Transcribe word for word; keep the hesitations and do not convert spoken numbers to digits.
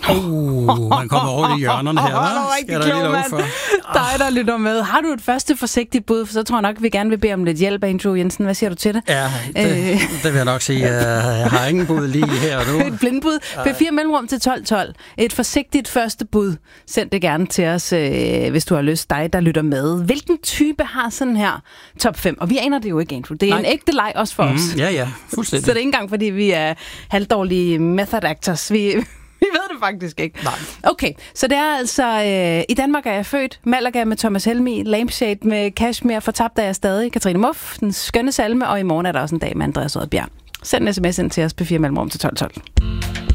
Uh, man kommer over i hjørnerne her, hva'? Skal der lige lov for? Dig, der lytter med. Har du et første forsigtigt bud, så tror jeg nok, vi gerne vil bede om lidt hjælp af Andrew Jensen. Hvad siger du til det? Ja, det, øh. det vil jeg nok sige. Jeg har ingen bud lige her og nu. Et blindbud. P fire mellemrum til tolv tolv. Et forsigtigt første bud. Send det gerne til os, øh, hvis du har lyst. Dig, der lytter med. Hvilken type har sådan her top fem? Og vi aner det jo ikke, Andrew. Det er Nej. en ægte leg også for mm, os. Ja, ja. Fuldstændig. Så det er ikke engang, fordi vi er halvdårlige method actors. Vi... Vi ved det faktisk ikke. Nej. Okay, så det er altså... Øh, I Danmark er jeg født. Malaga med Thomas Helmig. Lampshade med Kashmir. Fortabt er jeg stadig. Katrine Muff. Den skønne salme. Og i morgen er der også en dag med Andreas Rødbjerg. Send en sms ind til os på fire mellemrum til tolv tolv.